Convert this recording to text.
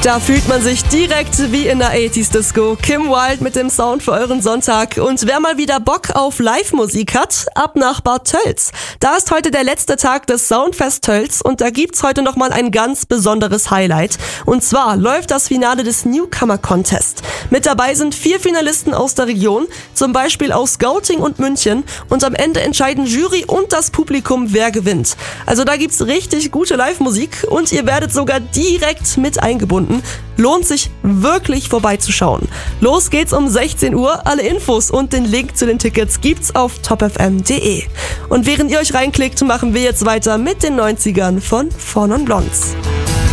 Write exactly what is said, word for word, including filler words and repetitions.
Da fühlt man sich direkt wie in der achtziger Disco. Kim Wilde mit dem Sound für euren Sonntag. Und wer mal wieder Bock auf Live-Musik hat, ab nach Bad Tölz. Da ist heute der letzte Tag des Soundfest Tölz und da gibt's heute nochmal ein ganz besonderes Highlight. Und zwar läuft das Finale des Newcomer Contest. Mit dabei sind vier Finalisten aus der Region, zum Beispiel aus Gauting und München. Und am Ende entscheiden Jury und das Publikum, wer gewinnt. Also da gibt's richtig gute Live-Musik und ihr werdet sogar direkt mit eingebunden. Lohnt sich wirklich vorbeizuschauen. Los geht's um sechzehn Uhr. Alle Infos und den Link zu den Tickets gibt's auf top f m punkt d e. Und während ihr euch reinklickt, machen wir jetzt weiter mit den neunzigern von Four Non Blondes.